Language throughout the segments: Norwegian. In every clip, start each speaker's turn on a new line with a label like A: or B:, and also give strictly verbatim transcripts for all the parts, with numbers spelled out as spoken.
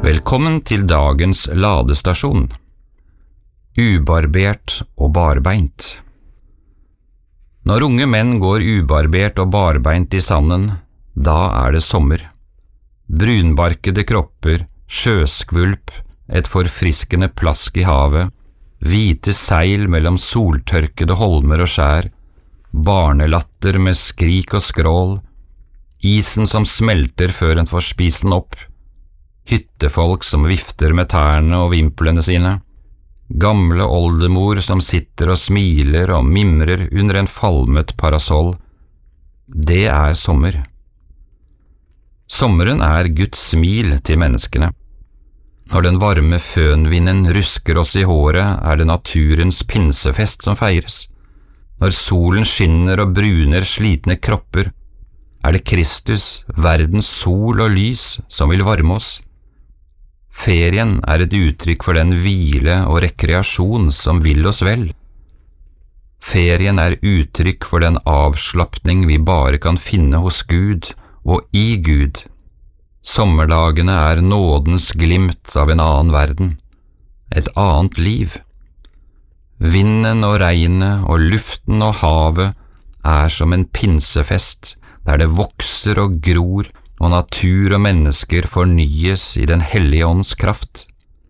A: Velkommen til dagens ladestasjon. Ubarbert og barbeint. Når unge menn går ubarbert og barbeint i sanden, da er det sommer. Brunbarkede kropper, sjøskvulp, et forfriskende plask i havet, hvite seil mellom soltørkede holmer og skjær, barnelatter med skrik og skrål, isen som smelter før en får spist den opp, hyttefolk som vifter med tærne og vimplene sine, gamle oldemor som sitter og smiler og mimrer under en falmet parasoll. Det er sommer. Sommeren er Guds smil til menneskene. Når den varme fønvinden rusker oss i håret, er det naturens pinsefest som feires. Når solen skinner og bruner slitne kropper, er det Kristus, verdens sol og lys, som vil varme oss. Ferien er et uttrykk for den hvile og rekreasjon som vil oss vel. Ferien er uttrykk for den avslappning vi bare kan finne hos Gud og i Gud. Sommerdagene er nådens glimt av en annen verden, et annet liv. Vinden og regnet og luften og havet er som en pinsefest, der det vokser og gror, og natur og mennesker fornyes i den hellige ånds kraft.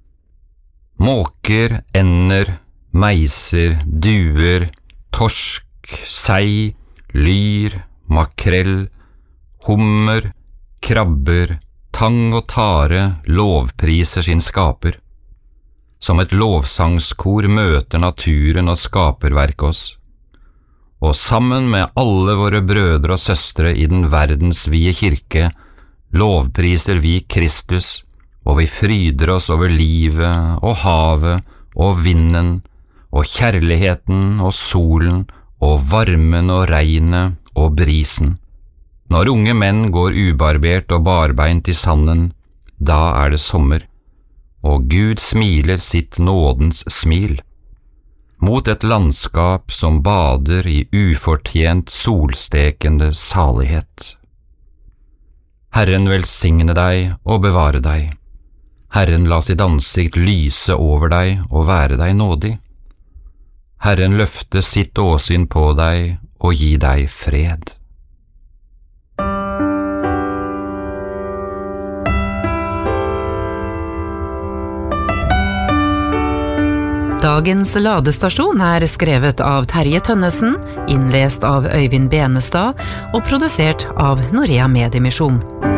A: Måker, ender, meiser, duer, torsk, sei, lyr, makrell, hummer, krabber, tang og tare lovpriser sin skaper. Som et lovsangskor møter naturen og skaperverket oss. Og sammen med alle våre brødre og søstre i den verdensvide kirke lovpriser vi Kristus, og vi fryder oss over livet og havet og vinden og kjærligheten og solen og varmen og regnet og brisen. Når unge menn går ubarbert og barbeint i sanden, da er det sommer, og Gud smiler sitt nådens smil mot et landskap som bader i ufortjent solstekende salighet. Herren velsigne deg og bevare deg. Herren la sitt ansikt lyse over deg og være deg nådig. Herren løfte sitt åsyn på deg og gi deg fred.
B: Dagens ladestasjon er skrevet av Terje Tønnesen, innlest av Øyvind Benestad og produsert av Norea Mediemisjon.